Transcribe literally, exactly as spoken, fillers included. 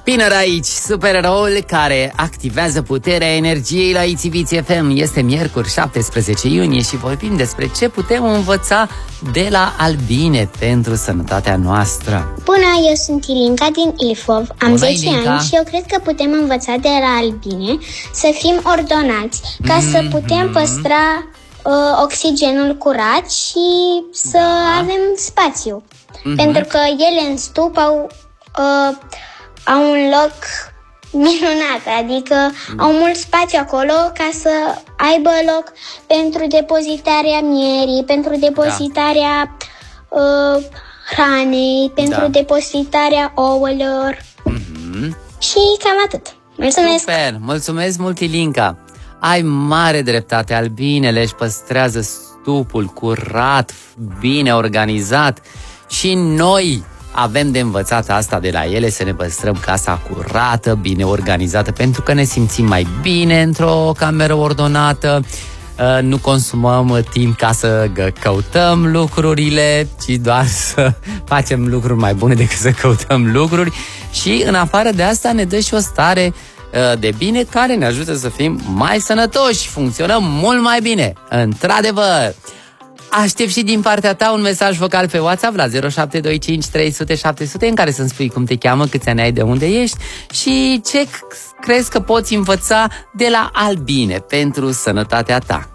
Spinner aici, supereroul care activează puterea energiei la Itiviți F M. Este miercuri, șaptesprezece iunie și vorbim despre ce putem învăța de la albine pentru sănătatea noastră. Bună, eu sunt Ilinca din Ilfov, am Bună, zece Ilinca. ani și eu cred că putem învăța de la albine să fim ordonați, ca mm-hmm. să putem păstra uh, oxigenul curat și să da. avem spațiu. Mm-hmm. Pentru că ele în stup au... Uh, au un loc minunat, adică mm. au mult spațiu acolo ca să aibă loc pentru depozitarea mierii, pentru depozitarea da. uh, hranei, pentru da. depozitarea ouălor. Mm-hmm. Și cam atât. Mulțumesc! Super! Mulțumesc mult, Ilinca! Ai mare dreptate, albinele își păstrează stupul curat, bine organizat și noi avem de învățat asta de la ele, să ne păstrăm casa curată, bine organizată, pentru că ne simțim mai bine într-o cameră ordonată, nu consumăm timp ca să căutăm lucrurile, ci doar să facem lucruri mai bune decât să căutăm lucruri și în afară de asta ne dă și o stare de bine care ne ajută să fim mai sănătoși, funcționăm mult mai bine, într-adevăr. Aștept și din partea ta un mesaj vocal pe WhatsApp la zero șapte doi cinci trei zero zero șapte zero zero în care să-mi spui cum te cheamă, câți ani ai, de unde ești și ce crezi că poți învăța de la albine pentru sănătatea ta.